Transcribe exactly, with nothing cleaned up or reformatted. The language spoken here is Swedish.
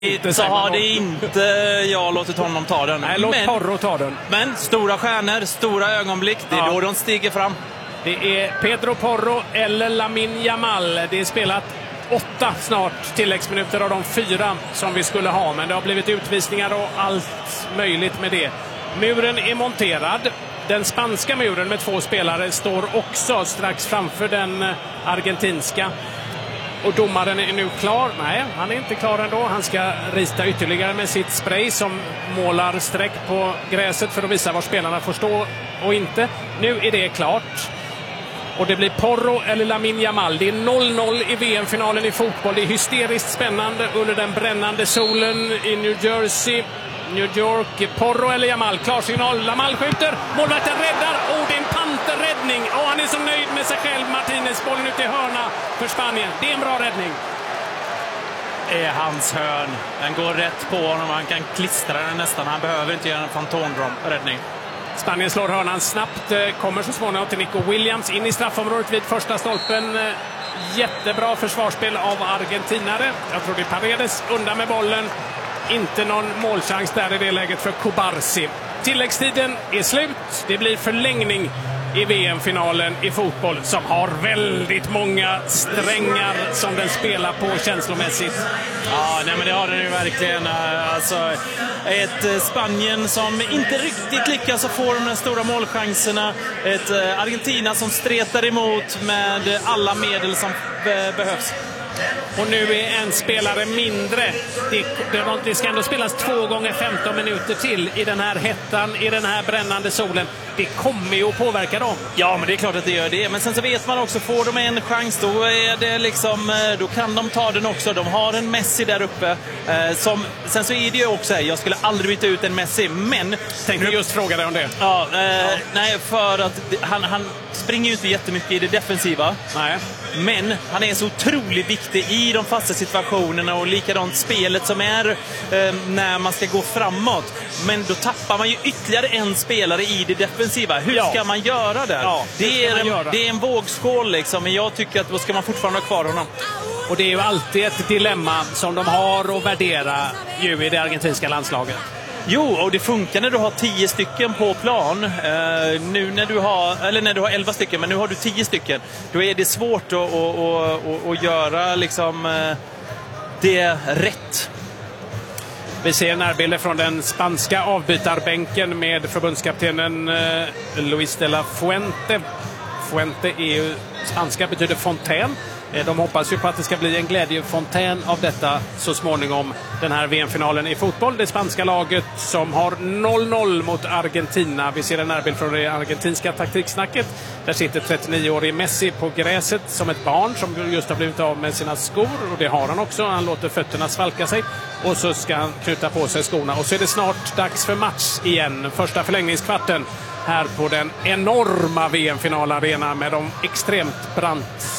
Så har det inte jag låtit honom ta den. Nej, låt men, Porro ta den. Men stora stjärnor, stora ögonblick, det är ja. då de stiger fram. Det är Pedro Porro eller Lamine Yamal. Det är spelat åtta snart tilläggsminuter av de fyra som vi skulle ha. Men det har blivit utvisningar och allt möjligt med det. Muren är monterad. Den spanska muren med två spelare står också strax framför den argentinska. Och domaren är nu klar. Nej, han är inte klar ändå. Han ska rita ytterligare med sitt spray som målar streck på gräset för att visa var spelarna får stå och inte. Nu är det klart. Och det blir Porro eller Lamine Yamal. Det är noll noll i V M-finalen i fotboll. Det är hysteriskt spännande under den brännande solen i New Jersey. New York, Porro eller Yamal. Klarsignal, Yamal skjuter. Målvakten räddar. Och det är en panterräddning. Och han är så nöjd med sig själv. Martinez, bollen ut i hörna för Spanien. Det är en bra räddning. Det är hans hörn. Den går rätt på honom. Han kan klistra den nästan. Han behöver inte göra en fantomräddning. Spanien slår hörnan snabbt. Kommer så småningom till Nico Williams in i straffområdet vid första stolpen. Jättebra försvarsspel av argentinare. Jag tror det är Paredes undan med bollen. Inte någon målchans där i det läget för Kubarsi. Tilläggstiden är slut. Det blir förlängning i V M-finalen i fotboll som har väldigt många strängar som den spelar på känslomässigt. Ja, nej, men det har den ju verkligen. Alltså, ett Spanien som inte riktigt lyckas att få de här stora målchanserna. Ett Argentina som stretar emot med alla medel som behövs. Och nu är en spelare mindre. Det, det, det ska ändå spelas två gånger femton minuter till i den här hettan, i den här brännande solen. Det kommer ju att påverka dem. Ja, men det är klart att det gör det. Men sen så vet man också, får de en chans, då är det liksom, då kan de ta den också. De har en Messi där uppe. Eh, som, sen så är det ju också här, jag skulle aldrig byta ut en Messi, men... Tänkte just fråga dig om det. Ja, eh, ja. Nej, för att han, han springer ju inte jättemycket i det defensiva. Nej. Men han är så otroligt viktig i de fasta situationerna och likadant spelet som är eh, när man ska gå framåt. Men då tappar man ju ytterligare en spelare i det defensiva. Hur ja. ska man göra det? Ja, det, är en, det är en vågskål liksom, men jag tycker att då ska man fortfarande ha kvar honom. Och det är ju alltid ett dilemma som de har att värdera ju i det argentinska landslaget. Jo, och det funkar när du har tio stycken på plan. Uh, nu när du har, eller när du har elva stycken, men nu har du tio stycken. Då är det svårt att, att, att, att göra liksom, uh, det rätt. Vi ser närbilder från den spanska avbytarbänken med förbundskaptenen uh, Luis de la Fuente. Fuente är ju spanska, betyder fontän. De hoppas ju på att det ska bli en glädjefontän av detta så småningom, den här V M-finalen i fotboll. Det spanska laget som har noll noll mot Argentina. Vi ser en närbild från det argentinska taktiksnacket. Där sitter trettionio-årig Messi på gräset som ett barn som just har blivit av med sina skor. Och det har han också. Han låter fötterna svalka sig. Och så ska han knyta på sig skorna. Och så är det snart dags för match igen. Första förlängningskvarten här på den enorma V M-finalarenan med de extremt brant